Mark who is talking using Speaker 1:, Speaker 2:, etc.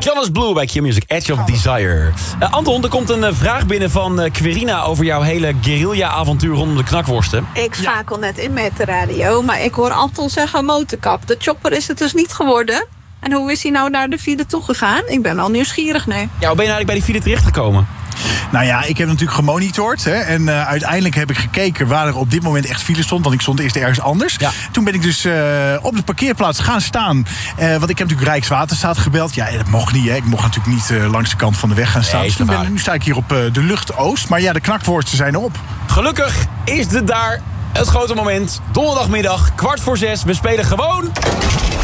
Speaker 1: Jonas Blue bij Q-Music, Edge of Desire. Anton, er komt een vraag binnen van Querina over jouw hele guerrilla-avontuur rondom de knakworsten.
Speaker 2: Ik schakel net in met de radio, maar ik hoor Anton zeggen motorkap. De chopper is het dus niet geworden. En hoe is hij nou naar de file toegegaan? Ik ben al nieuwsgierig nu.
Speaker 1: Ja, hoe ben je nou eigenlijk bij die file terechtgekomen?
Speaker 3: Nou ja, ik heb natuurlijk gemonitord. Hè, en uiteindelijk heb ik gekeken waar er op dit moment echt file stond. Want ik stond eerst ergens anders. Ja. Toen ben ik dus op de parkeerplaats gaan staan. Want ik heb natuurlijk Rijkswaterstaat gebeld. Ja, dat mocht niet. Hè. Ik mocht natuurlijk niet langs de kant van de weg gaan staan. Nee, dus nu sta ik hier op de Lucht Oost. Maar ja, de knakworsten zijn erop.
Speaker 1: Gelukkig is het daar het grote moment. Donderdagmiddag, 5:45. We spelen gewoon...